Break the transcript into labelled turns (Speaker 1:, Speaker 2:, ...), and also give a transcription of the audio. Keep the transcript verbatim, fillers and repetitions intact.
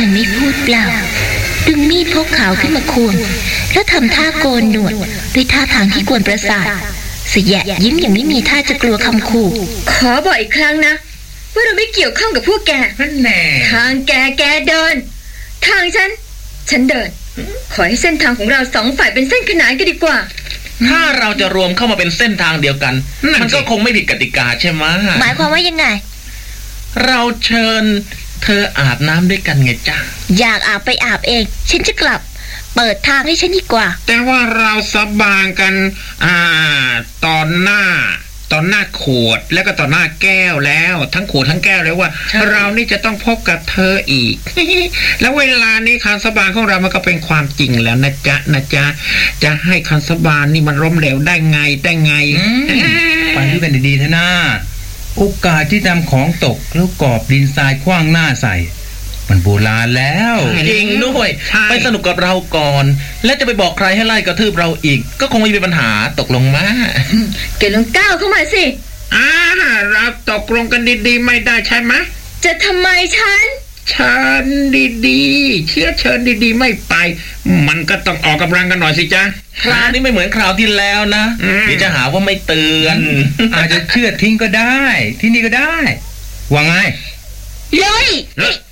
Speaker 1: มันไม่พูดเปล่าดึงมีดพกขาวขึ้นมาควงแล้วทำท่าโกนหนวดด้วยท่าทางที่กวนประสาทเสยะยิ้มอย่างไม่มีท่าจะกลัวคำขู่
Speaker 2: ขอบอกอีกครั้งนะว่าเราไม่เกี่ยวข้องกับพวกแก
Speaker 3: นั่นแน่
Speaker 2: ทางแกแกเดินทางฉันฉันเดินขอให้เส้นทางของเราสองฝ่ายเป็นเส้นขนานกันดีกว่า
Speaker 3: ถ้าเราจะรวมเข้ามาเป็นเส้นทางเดียวกันมันก็คงไม่ผิดกติกาใช่ไหม
Speaker 1: หมายความว่ายังไง
Speaker 3: เราเชิญเธออาบน้ำด้วยกันไงจ้า
Speaker 1: อยากอาบไปอาบเองฉันจะกลับเปิดทางให้ฉันดีกว่า
Speaker 4: แต่ว่าเราสาบานกันอ่าตอนหน้าตอนหน้าขวดแล้วก็ตอนหน้าแก้วแล้วทั้งขวดทั้งแก้วเลยว่าเรานี่จะต้องพบกับเธออีก แล้วเวลานี้คำสาบานของเรามันก็เป็นความจริงแล้วนะจ๊ะนะจ๊ะจะให้คำสาบานนี่มันล้มเหลวได้ไงได้ไง
Speaker 5: ไปด้วยกันดีๆเถอะนะโอกาสที่ทำของตกแล้วกอบดินทรายคว้างหน้าใส่มันโบราณแล้ว
Speaker 3: จริงด้วยไปสนุกกับเราก่อนและจะไปบอกใครให้ไล่กระทืบเราอีกก็คงไม่มีปัญหาตกลงมา
Speaker 2: เกลงก้าวเข้ามาสิ
Speaker 4: อ่าเราตกลงกันดีๆไม่ได้ใช่ไหม
Speaker 2: จะทำไมฉัน
Speaker 4: เชิญดีๆเชื่อเชิญดีๆไม่ไปมันก็ต้องออกกำลังกันหน่อยสิจ๊ะ
Speaker 3: คราวนี้ไม่เหมือนคราวที่แล้วนะเดี๋ยวจะหาว่าไม่เตือน
Speaker 5: อาจจะเชื่อทิ้งก็ได้ที่นี่ก็ได้ว่าไง
Speaker 1: เลย